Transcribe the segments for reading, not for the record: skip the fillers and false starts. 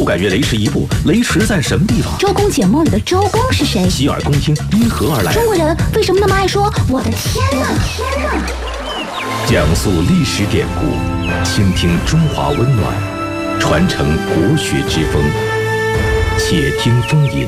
不敢越雷池一步，雷池在什么地方？ 周公解梦里的周公是谁？ 洗耳恭听，因何而来？ 中国人为什么那么爱说我的天哪？ 讲述历史典故，倾听中华温暖，传承国学之风。且听风吟。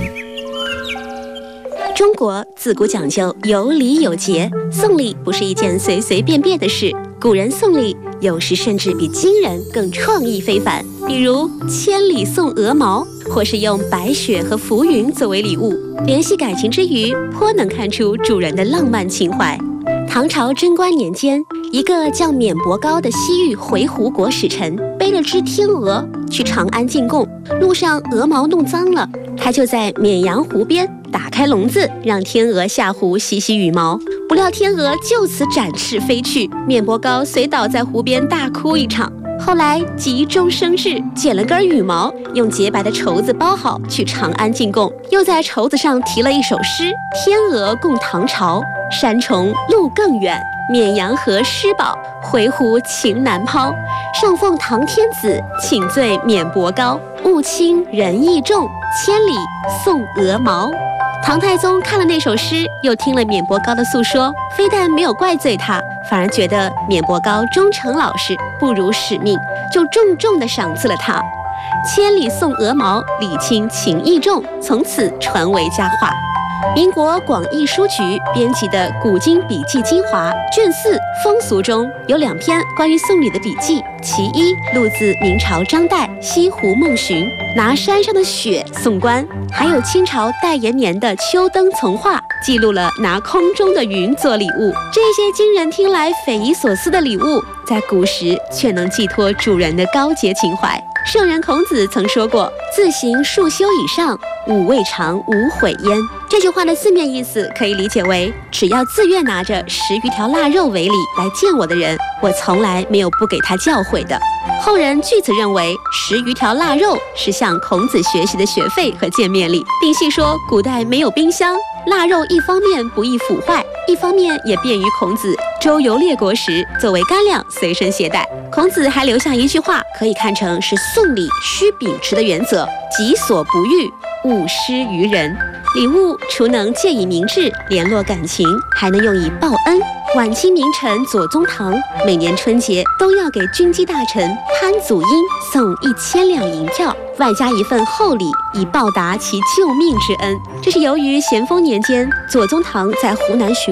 中国自古讲究有礼有节，送礼不是一件随随便便的事。古人送礼有时甚至比今人更创意非凡，比如千里送鹅毛，或是用白雪和浮云作为礼物，联系感情之余，颇能看出主人的浪漫情怀。唐朝贞观年间，一个叫免伯高的西域回鹘国使臣背了只天鹅去长安进贡，路上鹅毛弄脏了，他就在沔阳湖边打开笼子，让天鹅下湖洗洗羽毛。不料天鹅就此展翅飞去，免伯高随倒在湖边大哭一场。后来急中生智，捡了根羽毛，用洁白的绸子包好，去长安进贡，又在绸子上题了一首诗：天鹅共唐朝，山重路更远，沔阳河失保，回鹘情难抛。上奉唐天子，请罪免伯高，物轻人意重，千里送鹅毛。唐太宗看了那首诗，又听了免伯高的诉说，非但没有怪罪他，反而觉得免伯高忠诚老实，不辱使命，就重重地赏赐了他。千里送鹅毛，礼轻情意重，从此传为佳话。民国广义书局编辑的《古今笔记精华》卷4风俗中有2篇关于送礼的笔记，其一录自明朝张岱《西湖梦寻》，拿山上的雪送官；还有清朝戴延年的《秋灯丛画》，记录了拿空中的云做礼物。这些惊人听来匪夷所思的礼物，在古时却能寄托主人的高洁情怀。圣人孔子曾说过：“自行数修以上，吾未尝无悔焉。”这句话的字面意思可以理解为：只要自愿拿着10余条腊肉为礼来见我的人，我从来没有不给他教诲的。后人据此认为10余条腊肉是向孔子学习的学费和见面礼，并细说古代没有冰箱，腊肉一方面不易腐坏，一方面也便于孔子周游列国时作为干粮随身携带。孔子还留下一句话，可以看成是送礼需秉持的原则：己所不欲，勿施于人。礼物除能借以明志联络感情，还能用以报恩。晚清名臣左宗棠每年春节都要给军机大臣潘祖英送1000两银票，外加一份厚礼，以报答其救命之恩。这是由于咸丰年间左宗棠在湖南巡